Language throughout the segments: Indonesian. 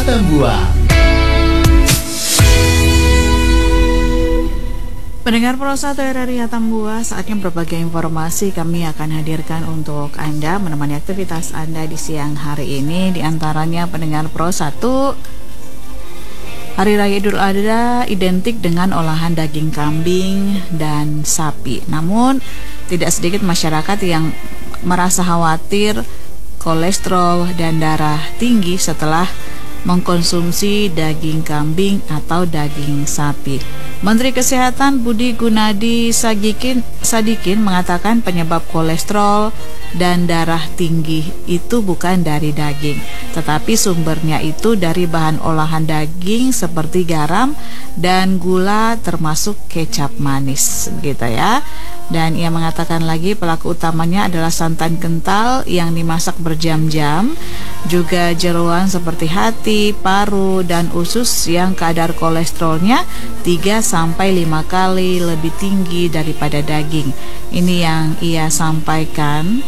Atambua. Pendengar Pro 1 RRI Atambua, saatnya berbagai informasi kami akan hadirkan untuk Anda menemani aktivitas Anda di siang hari ini. Di antaranya pendengar Pro 1, Hari Raya Idul Adha identik dengan olahan daging kambing dan sapi. Namun tidak sedikit masyarakat yang merasa khawatir kolesterol dan darah tinggi setelah mengkonsumsi daging kambing atau daging sapi. Menteri Kesehatan Budi Gunadi Sadikin mengatakan penyebab kolesterol dan darah tinggi itu bukan dari daging, tetapi sumbernya itu dari bahan olahan daging seperti garam dan gula termasuk kecap manis gitu ya. Dan ia mengatakan lagi pelaku utamanya adalah santan kental yang dimasak berjam-jam, juga jeroan seperti hati, paru, dan usus yang kadar kolesterolnya 3-5 kali lebih tinggi daripada daging. Ini yang ia sampaikan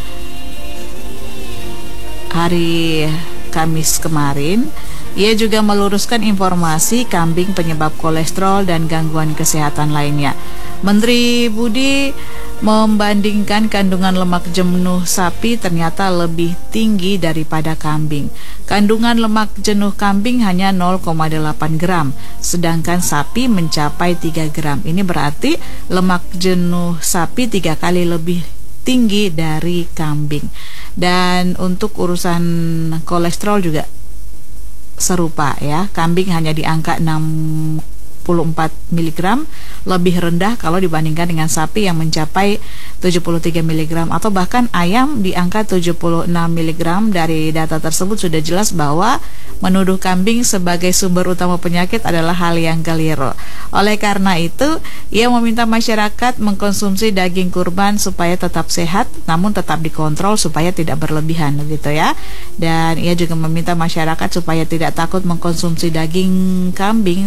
hari Kamis kemarin. Ia juga meluruskan informasi kambing penyebab kolesterol dan gangguan kesehatan lainnya. Menteri Budi membandingkan kandungan lemak jenuh sapi ternyata lebih tinggi daripada kambing. Kandungan lemak jenuh kambing hanya 0,8 gram, sedangkan sapi mencapai 3 gram. Ini berarti lemak jenuh sapi 3 kali lebih tinggi dari kambing. Dan untuk urusan kolesterol juga serupa ya. Kambing hanya di angka 64 mg, lebih rendah kalau dibandingkan dengan sapi yang mencapai 73 mg, atau bahkan ayam di angka 76 mg. Dari data tersebut sudah jelas bahwa menuduh kambing sebagai sumber utama penyakit adalah hal yang keliru. Oleh karena itu, ia meminta masyarakat mengkonsumsi daging kurban supaya tetap sehat, namun tetap dikontrol supaya tidak berlebihan gitu ya. Dan ia juga meminta masyarakat supaya tidak takut mengkonsumsi daging kambing.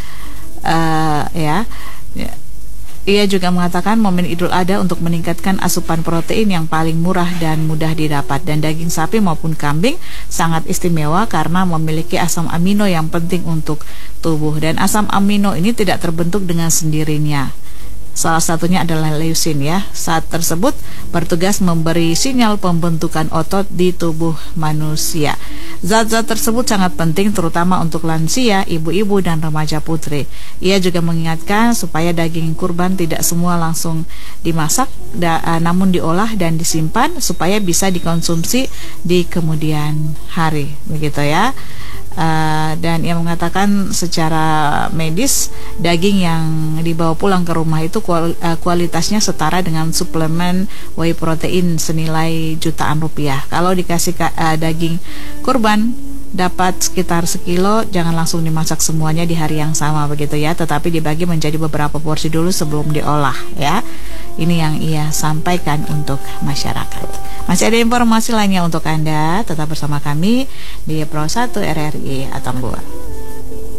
Ia juga mengatakan momen Idul Adha untuk meningkatkan asupan protein yang paling murah dan mudah didapat, dan daging sapi maupun kambing sangat istimewa karena memiliki asam amino yang penting untuk tubuh, dan asam amino ini tidak terbentuk dengan sendirinya. Salah satunya adalah leusin ya. Saat tersebut bertugas memberi sinyal pembentukan otot di tubuh manusia. Zat-zat tersebut sangat penting terutama untuk lansia, ibu-ibu, dan remaja putri. Ia juga mengingatkan supaya daging kurban tidak semua langsung dimasak, namun diolah dan disimpan supaya bisa dikonsumsi di kemudian hari, begitu ya. Dan ia mengatakan secara medis daging yang dibawa pulang ke rumah itu kualitasnya setara dengan suplemen whey protein senilai jutaan rupiah. Kalau dikasih daging kurban dapat sekitar sekilo, jangan langsung dimasak semuanya di hari yang sama begitu ya, tetapi dibagi menjadi beberapa porsi dulu sebelum diolah ya. Ini yang ia sampaikan untuk masyarakat. Masih ada informasi lainnya untuk Anda, tetap bersama kami di Pro 1 RRI Atambua.